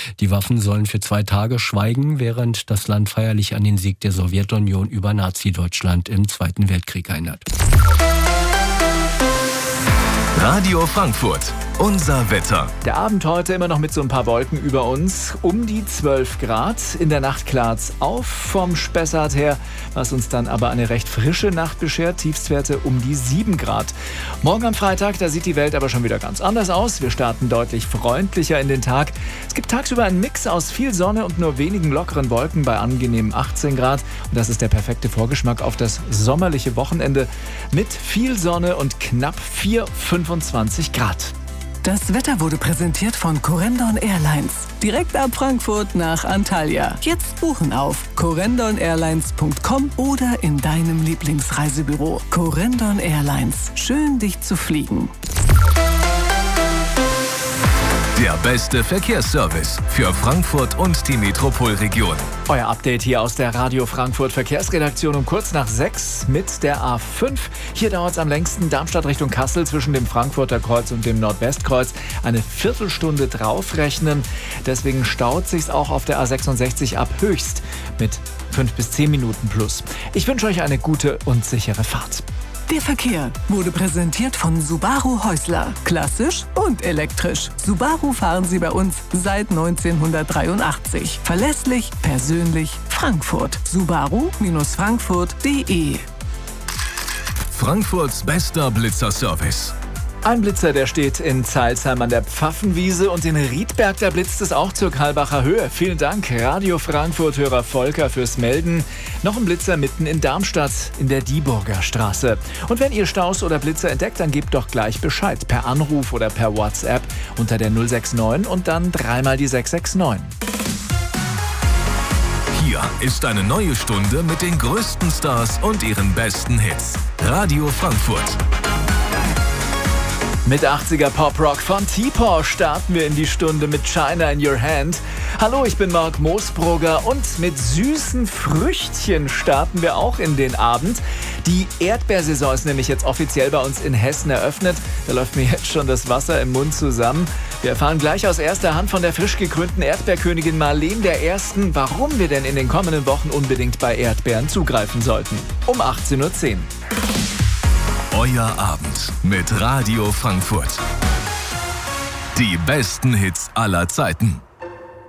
Die Waffen sollen für 2 Tage schweigen, während das Land feierlich an den Sieg der Sowjetunion über Nazi-Deutschland im Zweiten Weltkrieg erinnert. Radio Frankfurt, unser Wetter. Der Abend heute immer noch mit so ein paar Wolken über uns, um die 12 Grad. In der Nacht klart's auf vom Spessart her, was uns dann aber eine recht frische Nacht beschert. Tiefstwerte um die 7 Grad. Morgen am Freitag, da sieht die Welt aber schon wieder ganz anders aus. Wir starten deutlich freundlicher in den Tag. Es gibt tagsüber einen Mix aus viel Sonne und nur wenigen lockeren Wolken bei angenehmen 18 Grad. Und das ist der perfekte Vorgeschmack auf das sommerliche Wochenende mit viel Sonne und knapp 25 Grad. Das Wetter wurde präsentiert von Corendon Airlines. Direkt ab Frankfurt nach Antalya. Jetzt buchen auf corendonairlines.com oder in deinem Lieblingsreisebüro. Corendon Airlines. Schön, dich zu fliegen. Der beste Verkehrsservice für Frankfurt und die Metropolregion. Euer Update hier aus der Radio Frankfurt Verkehrsredaktion um kurz nach 6 mit der A5. Hier dauert es am längsten Darmstadt Richtung Kassel zwischen dem Frankfurter Kreuz und dem Nordwestkreuz. Eine Viertelstunde draufrechnen. Deswegen staut sich's auch auf der A66 ab Höchst mit 5 bis 10 Minuten plus. Ich wünsche euch eine gute und sichere Fahrt. Der Verkehr wurde präsentiert von Subaru Häusler. Klassisch und elektrisch. Subaru fahren Sie bei uns seit 1983. Verlässlich, persönlich, Frankfurt. Subaru-frankfurt.de. Frankfurts bester Blitzerservice. Ein Blitzer, der steht in Zeilsheim an der Pfaffenwiese und in Riedberg, da blitzt es auch zur Karlbacher Höhe. Vielen Dank, Radio Frankfurt-Hörer Volker, fürs Melden. Noch ein Blitzer mitten in Darmstadt in der Dieburger Straße. Und wenn ihr Staus oder Blitzer entdeckt, dann gebt doch gleich Bescheid. Per Anruf oder per WhatsApp unter der 069 und dann dreimal die 669. Hier ist eine neue Stunde mit den größten Stars und ihren besten Hits. Radio Frankfurt. Mit 80er Pop-Rock von T-Paw starten wir in die Stunde mit China in Your Hand. Hallo, ich bin Marc Moosbrugger und mit süßen Früchtchen starten wir auch in den Abend. Die Erdbeersaison ist nämlich jetzt offiziell bei uns in Hessen eröffnet. Da läuft mir jetzt schon das Wasser im Mund zusammen. Wir erfahren gleich aus erster Hand von der frisch gekrönten Erdbeerkönigin Marlene der Ersten, warum wir denn in den kommenden Wochen unbedingt bei Erdbeeren zugreifen sollten. Um 18.10 Uhr. Euer Abend mit Radio Frankfurt. Die besten Hits aller Zeiten.